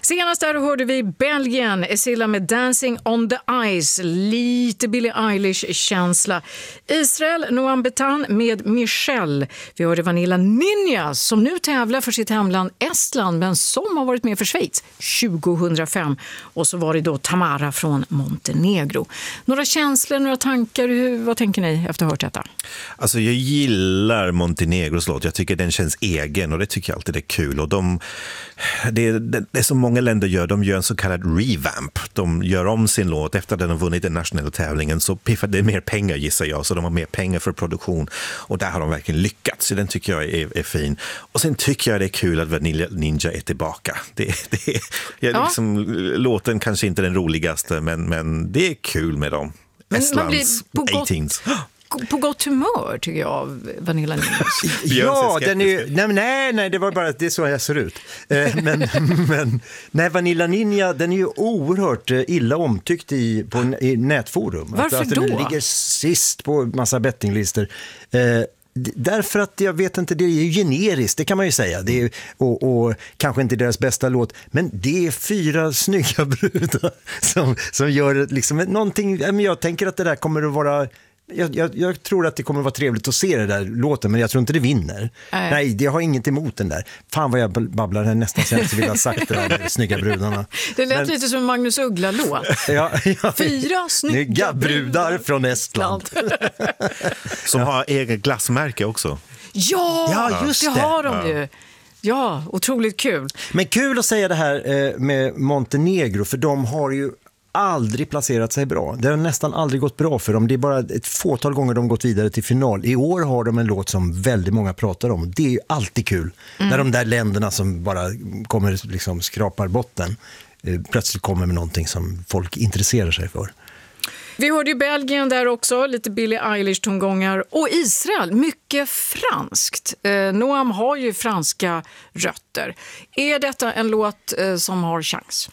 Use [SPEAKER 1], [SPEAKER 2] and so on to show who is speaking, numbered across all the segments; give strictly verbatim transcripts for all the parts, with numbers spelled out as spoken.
[SPEAKER 1] Senast där hörde vi Belgien, Esilla med Dancing on the Ice, lite Billie Eilish-känsla. Israel, Noam Betan med Michelle. Vi hörde Vanilla Ninja som nu tävlar för sitt hemland Estland men som har varit med för Schweiz tjugohundrafem. Och så var det då Tamara från Montenegro. Några känslor, några tankar, hur, vad tänker ni efter att ha hört detta?
[SPEAKER 2] Alltså jag gillar Montenegros låt, jag tycker den känns egen och det tycker jag alltid är kul. Och de, det, det, det som många länder gör, de gör en så kallad revamp. De gör om sin låt efter att den har vunnit den nationella tävlingen, så piffar det mer pengar gissar jag, så de har mer pengar för produktion och där har de verkligen lyckats, så den tycker jag är, är fin. Och sen tycker jag det är kul att Vanilla Ninja är tillbaka. Det, det, jag, ja. liksom, låten kanske inte är den roligaste, men, men det är kul med dem. Estlands artonteens.
[SPEAKER 1] På gott humör tycker jag av Vanilla Ninja.
[SPEAKER 3] Ja, den är ju, nej, nej, nej, det var bara det är så jag ser ut. Eh, men, men nej, Vanilla Ninja, den är ju oerhört illa omtyckt i, på, i nätforum.
[SPEAKER 1] Varför
[SPEAKER 3] att, att
[SPEAKER 1] då?
[SPEAKER 3] Den ligger sist på massa bettinglistor. Eh, Därför att jag vet inte, det är ju generiskt, det kan man ju säga. Det är, och, och kanske inte deras bästa låt, men det är fyra snygga brudar som, som gör liksom någonting. Jag tänker att det där kommer att vara... Jag, jag, jag tror att det kommer att vara trevligt att se det där låten, men jag tror inte det vinner. Nej, Nej det har inget emot den där. Fan vad jag babblar här nästan sen så vill jag ha sagt det där med snygga brudarna.
[SPEAKER 1] Det lät
[SPEAKER 3] men,
[SPEAKER 1] lite som Magnus Uggla-låt.
[SPEAKER 3] Ja, ja,
[SPEAKER 1] Fyra snygga
[SPEAKER 3] brudar från Estland.
[SPEAKER 2] Som har egen glassmärke också.
[SPEAKER 1] Ja, ja just det. det har de ju. Ja, otroligt kul.
[SPEAKER 3] Men kul att säga det här med Montenegro, för de har ju aldrig placerat sig bra. Det har nästan aldrig gått bra för dem. Det är bara ett fåtal gånger de gått vidare till final. I år har de en låt som väldigt många pratar om. Det är ju alltid kul. Mm. När de där länderna som bara kommer liksom skrapar botten eh, plötsligt kommer med någonting som folk intresserar sig för.
[SPEAKER 1] Vi hörde ju Belgien där också, lite Billie Eilish-tongångar. Och Israel, mycket franskt. Eh, Noam har ju franska rötter. Är detta en låt eh, som har chans?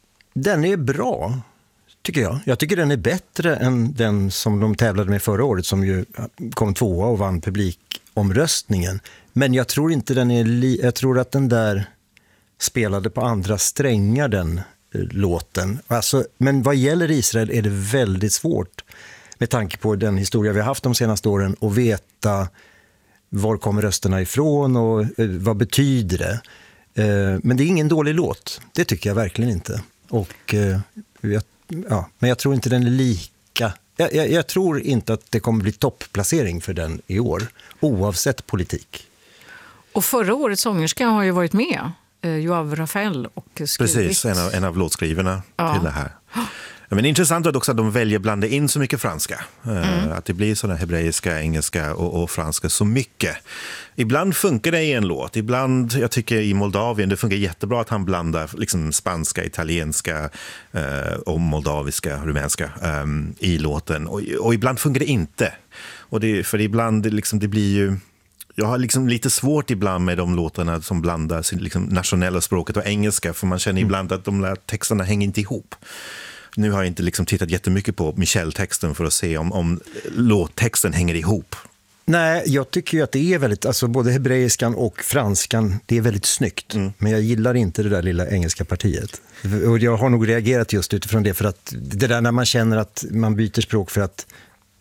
[SPEAKER 3] Den är bra, tycker jag. Jag tycker den är bättre än den som de tävlade med förra året, som ju kom tvåa och vann publikomröstningen. Men jag tror inte den är... Li- jag tror att den där spelade på andra strängar, den eh, låten. Alltså, men vad gäller Israel är det väldigt svårt, med tanke på den historia vi har haft de senaste åren, att veta var kommer rösterna ifrån och eh, vad betyder det. Eh, men det är ingen dålig låt. Det tycker jag verkligen inte. Och, eh, jag, ja, men jag tror inte den är lika... Jag, jag, jag tror inte att det kommer bli toppplacering för den i år, oavsett politik.
[SPEAKER 1] Och förra årets sångerska har ju varit med, eh, Joav Rafael, och skrivit.
[SPEAKER 2] Precis, en av, en av låtskrivarna ja. till det här. Men det är intressant att också att de väljer att blanda in så mycket franska. Mm. Att det blir sådana hebreiska, engelska och, och franska så mycket. Ibland funkar det i en låt. Ibland, jag tycker i Moldavien, det funkar jättebra att han blandar liksom spanska, italienska eh, och moldaviska, rumänska eh, i låten. Och, och ibland funkar det inte. Och det, för ibland liksom, det blir ju... Jag har liksom lite svårt ibland med de låtarna som blandar sin liksom nationella språket och engelska. För man känner ibland att de där texterna hänger inte ihop. Nu har jag inte liksom tittat jättemycket på Michelle-texten för att se om, om låttexten hänger ihop.
[SPEAKER 3] Nej, jag tycker ju att det är väldigt, alltså både hebreiskan och franskan, det är väldigt snyggt. Mm. Men jag gillar inte det där lilla engelska partiet. Och jag har nog reagerat just utifrån det, för att det där när man känner att man byter språk för att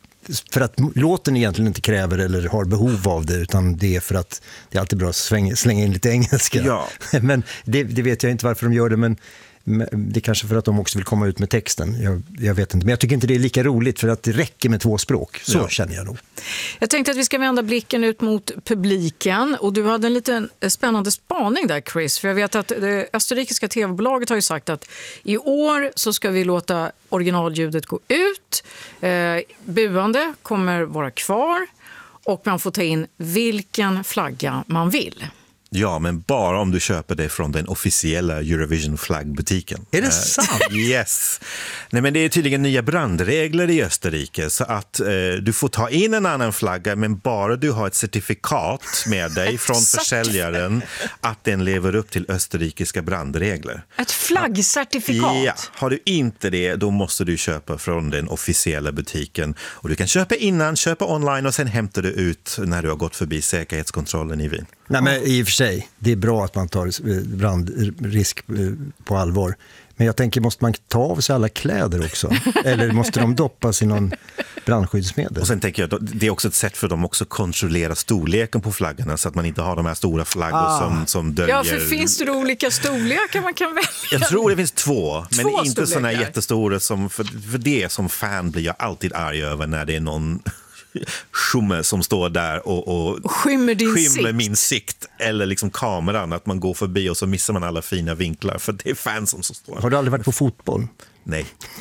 [SPEAKER 3] för att låten egentligen inte kräver eller har behov av det, utan det är för att det är alltid bra att svänga, slänga in lite engelska.
[SPEAKER 2] Ja.
[SPEAKER 3] Men det, det vet jag inte varför de gör det, men det är kanske för att de också vill komma ut med texten. Jag, jag vet inte, men jag tycker inte det är lika roligt, för att det räcker med två språk. Så ja. känner jag nog.
[SPEAKER 1] Jag tänkte att vi ska vända blicken ut mot publiken, och du hade en liten spännande spaning där, Chris, för jag vet att det österrikiska tv-bolaget har ju sagt att i år så ska vi låta originalljudet gå ut. Eh, buande kommer vara kvar och man får ta in vilken flagga man vill.
[SPEAKER 2] Ja, men bara om du köper det från den officiella Eurovision-flaggbutiken.
[SPEAKER 3] Är det sant?
[SPEAKER 2] Uh, yes. Nej, men det är tydligen nya brandregler i Österrike, så att uh, du får ta in en annan flagga, men bara du har ett certifikat med dig från försäljaren att den lever upp till österrikiska brandregler.
[SPEAKER 1] Ett flaggcertifikat?
[SPEAKER 2] Ja, har du inte det, då måste du köpa från den officiella butiken. Och du kan köpa innan, köpa online och sen hämtar du ut när du har gått förbi säkerhetskontrollen i Wien.
[SPEAKER 3] Nej, men i och för sig, det är bra att man tar brandrisk på allvar. Men jag tänker, måste man ta av sig alla kläder också? Eller måste de doppas i någon brandskyddsmedel?
[SPEAKER 2] Och sen tänker jag att det är också ett sätt för dem också att kontrollera storleken på flaggorna så att man inte har de här stora flaggor ah. som, som döljer...
[SPEAKER 1] Ja, för finns det då olika storlekar man kan välja?
[SPEAKER 2] Jag tror det finns två,
[SPEAKER 1] två
[SPEAKER 2] men inte
[SPEAKER 1] storlekar.
[SPEAKER 2] Såna jättestora som... För, för det som fan blir jag alltid arg över när det är någon... schumme som står där och, och
[SPEAKER 1] skymmer, din
[SPEAKER 2] skymmer
[SPEAKER 1] sikt.
[SPEAKER 2] min sikt eller liksom kameran, att man går förbi och så missar man alla fina vinklar för det är fans som står.
[SPEAKER 3] Har du aldrig varit på fotboll?
[SPEAKER 2] Nej.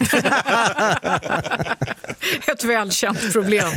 [SPEAKER 1] Ett välkänt problem.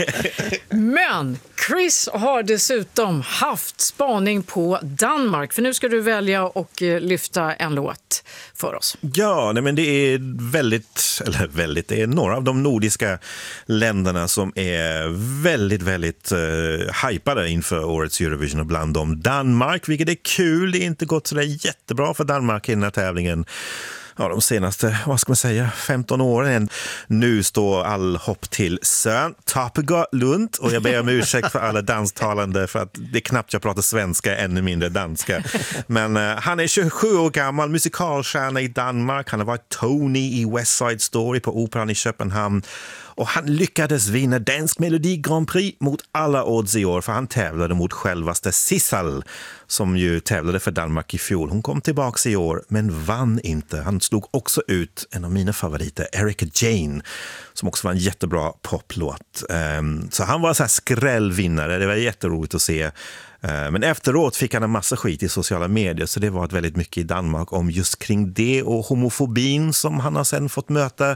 [SPEAKER 1] Men Chris har dessutom haft spaning på Danmark, för nu ska du välja och lyfta en låt för oss.
[SPEAKER 2] Ja, nej, men det är väldigt, eller väldigt, det är några av de nordiska länderna som är väldigt, väldigt uh, hypade inför årets Eurovision, och bland dem Danmark, vilket är kul. Det är inte gått så där jättebra för Danmark i den här tävlingen. Ja, de senaste, vad ska man säga, femton åren. Nu står all hopp till Søren Toppegaard Lund, och jag ber om ursäkt för alla danstalande för att det är knappt jag pratar svenska, ännu mindre danska. Men uh, han är tjugosju år gammal, musikalstjärna i Danmark. Han har varit Tony i West Side Story på Operan i Köpenhamn. Och han lyckades vinna Dansk Melodi Grand Prix mot alla odds i år, för han tävlade mot självaste Sissel som ju tävlade för Danmark i fjol. Hon kom tillbaka i år men vann inte. Han slog också ut en av mina favoriter, Erika Jane, som också var en jättebra poplåt. Så han var så här skrällvinnare, det var jätteroligt att se. Men efteråt fick han en massa skit i sociala medier, så det var ett väldigt mycket i Danmark om just kring det och homofobin som han har sen fått möta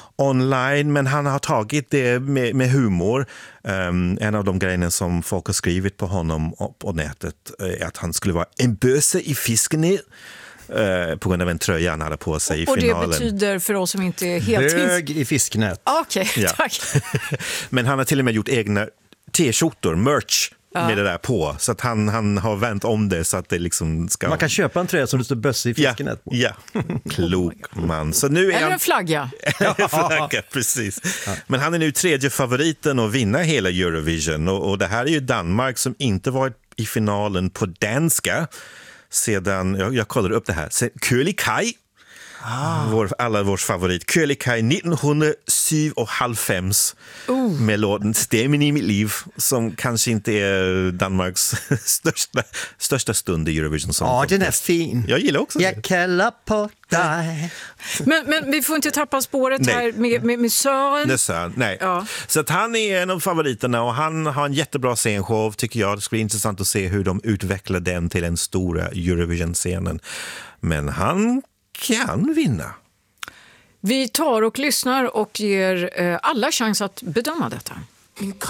[SPEAKER 2] online, men han har tagit det med, med humor. Um, en av de grejerna som folk har skrivit på honom på nätet är att han skulle vara en böse i fisken uh, på grund av en tröja han hade på sig i
[SPEAKER 1] och
[SPEAKER 2] finalen.
[SPEAKER 1] Och det betyder för oss som inte är helt...
[SPEAKER 3] Bög i fisknät.
[SPEAKER 1] Okej, okay,
[SPEAKER 2] ja.
[SPEAKER 1] tack.
[SPEAKER 2] Men han har till och med gjort egna t-skjortor, merch, ja. med det där på. Så att han, han har vänt om det så att det liksom ska...
[SPEAKER 3] Man kan köpa en tröja som det står bösse i fiskenät på.
[SPEAKER 2] Ja, ja. Klok man. Så nu är
[SPEAKER 1] Eller
[SPEAKER 2] han...
[SPEAKER 1] en flagga.
[SPEAKER 2] en flagga, precis. Ja. Men han är nu tredje favoriten att vinna hela Eurovision. Och, och det här är ju Danmark som inte varit i finalen på danska sedan, jag, jag kollade upp det här, sedan Kølig Kaj. Ah. Vår, alla vårs favorit Kølig Kaj nittonhundrasjuttiofem uh. med låten Stämmen i mitt liv, som kanske inte är Danmarks största, största stund i Eurovision.
[SPEAKER 3] Ja, den är fin.
[SPEAKER 2] Jag gillar också
[SPEAKER 3] jag
[SPEAKER 2] det.
[SPEAKER 3] kallar på dig.
[SPEAKER 1] Men, men vi får inte tappa spåret nej. här med, med, med Søren.
[SPEAKER 2] Søren. Nej.
[SPEAKER 1] Ja.
[SPEAKER 2] Så att han är en av favoriterna och han har en jättebra scenshow, tycker jag. Det skulle bli intressant att se hur de utvecklar den till den stora Eurovision-scenen. Men han kan vinna.
[SPEAKER 1] Vi tar och lyssnar och ger eh, alla chans att bedöma detta.